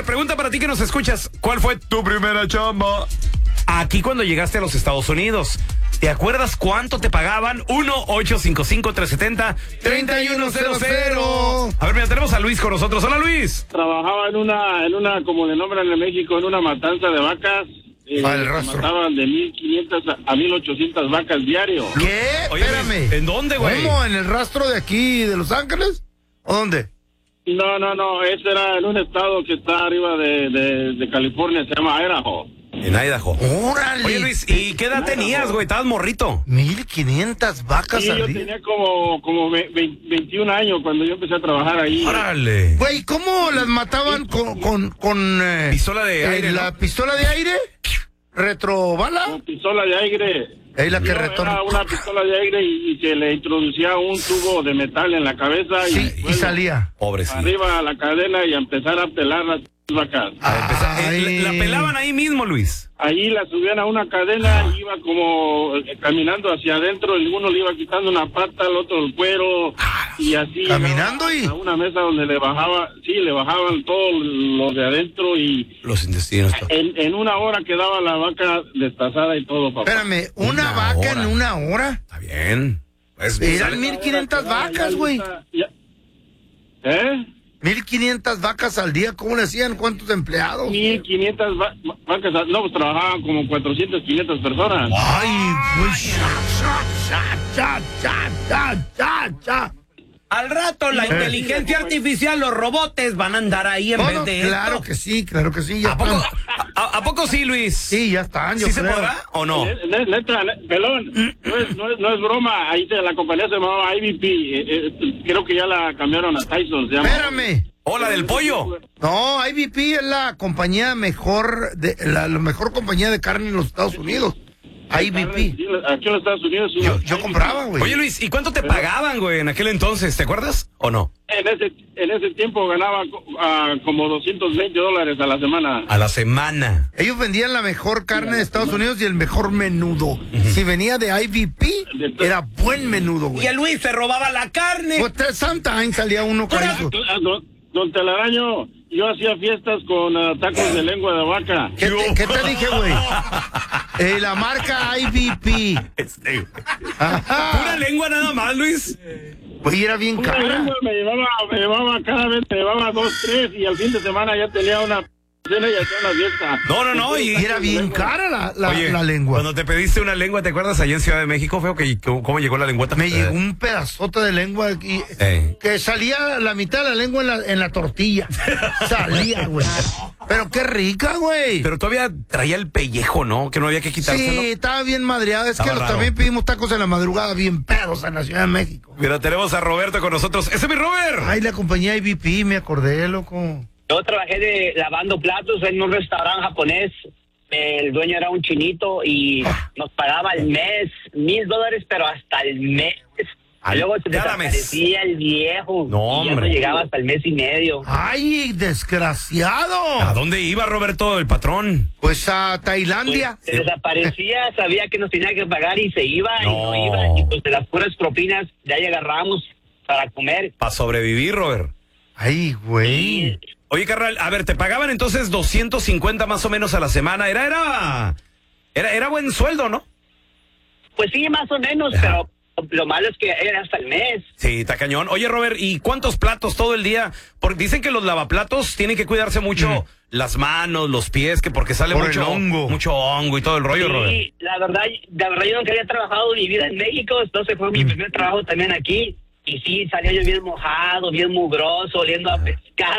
pregunta para ti que nos escuchas. ¿Cuál fue tu primera chamba? Aquí cuando llegaste a los Estados Unidos. ¿Te acuerdas cuánto te pagaban? 1-855-370-3100. A ver, mira, tenemos a Luis con nosotros. Hola, Luis. Trabajaba en una, como le nombran en México, en una matanza de vacas. Mataban de 1,500 a 1,800 vacas diario. ¿Qué? Oye, Espérame. ¿en dónde, güey? ¿Cómo? ¿En el rastro de aquí, de Los Ángeles? ¿O dónde? No, ese era en un estado que está arriba de California, se llama Idaho. En Idaho. ¡Órale! Oye, Luis, ¿y qué edad tenías, güey? Estabas morrito. 1,500 vacas Sí, al yo día. tenía como 21 años cuando yo empecé a trabajar ahí. órale. Güey, ¿cómo las mataban con Pistola de aire, la ¿no? pistola de aire? ¿Retrobala? Con pistola de aire. Ahí la que No, retorna. era una pistola de aire y se le introducía un tubo de metal en la cabeza Sí, y luego salía. Pobrecito. arriba a la cadena y a empezar a pelar las vacas. Ay. La pelaban ahí mismo, Luis. Ahí la subían a una cadena y iba como caminando hacia adentro, y uno le iba quitando una pata, el otro el cuero, y así. Caminando y... A una mesa donde le bajaban todo lo de adentro y Los intestinos. en una hora quedaba la vaca destazada y todo, papá. Espérame, ¿una Una vaca hora. en una hora? Está bien. Pues, Eran sale- 1,500 vacas, güey. ¿Eh? 1,500 vacas al día, ¿cómo le hacían? ¿Cuántos empleados? 1,500 vacas, no, pues trabajaban como 400, 500 personas. Ay, güey. Cha. Al rato la inteligencia artificial, los robots van a andar ahí en vez de claro esto. que sí, ya ¿A poco, están. ¿A poco sí, Luis? Sí, ya están, yo ¿Sí se creo. podrá o no? Neta, pelón, no es broma, ahí la compañía se llamaba IBP, creo que ya la cambiaron a Tyson, se llama. Espérame. Hola, del pollo. No, IBP es la compañía mejor, la mejor compañía de carne en los Estados Unidos. IBP. Aquí en los Estados Unidos. Yo compraba, güey. Oye, Luis, ¿y cuánto te pagaban, güey, en aquel entonces? ¿Te acuerdas o no? En ese tiempo ganaba como $220 a la semana. A la semana. Ellos vendían la mejor carne de Estados Unidos y el mejor menudo. Si venía de IBP, era buen menudo, Y güey. el Luis se robaba la carne. Pues sometimes salía uno carizo. Don Telaraño, yo hacía fiestas con tacos de lengua de vaca. ¿Qué te dije, güey? La marca IBP. Ajá. ¿Pura lengua nada más, Luis? Güey, era bien Una cara. lengua me llevaba cada vez, me llevaba 2, 3 y al fin de semana ya tenía una cena y hacía una fiesta. No. Y era bien cara Oye, la lengua. Cuando te pediste una lengua, ¿te acuerdas allá en Ciudad de México, feo, cómo llegó la lengüeta? Me llegó un pedazote de lengua y que salía la mitad de la lengua en la tortilla. Salía, güey. Pero qué rica, güey. Pero todavía traía el pellejo, ¿no? Que no había que quitárselo. Sí, estaba bien madreada. Es Estaba que raro. también pedimos tacos en la madrugada bien pedos en la Ciudad de México. Mira, tenemos a Roberto con nosotros. ¡Ese es mi Robert! Ay, la compañía IBP, me acordé, loco. Yo trabajé lavando platos en un restaurante japonés. El dueño era un chinito y nos pagaba al mes $1,000, pero hasta el mes. Luego se cada mes. desaparecía el viejo. No, y ya no hombre. llegaba hasta el mes y medio. Ay, desgraciado. ¿A dónde iba Roberto, el patrón? Pues a Tailandia. Se desaparecía, sabía que nos tenía que pagar y se iba y No. no iba. Y pues de las puras propinas ya agarramos para comer. Para sobrevivir, Robert. Ay, güey. Y Oye, carnal, a ver, te pagaban entonces 250 más o menos a la semana. Era buen sueldo, ¿no? pues sí, más o menos, pero lo malo es que era hasta el mes. Sí, está cañón. Oye, Robert, ¿y cuántos platos todo el día? Porque dicen que los lavaplatos tienen que cuidarse mucho las manos, los pies, que porque sale Por mucho el hongo. mucho hongo y todo el rollo, Robert. Sí, la verdad yo nunca había trabajado en mi vida en México, entonces fue mi primer trabajo también aquí. Y sí, salía yo bien mojado, bien mugroso, oliendo a pescado.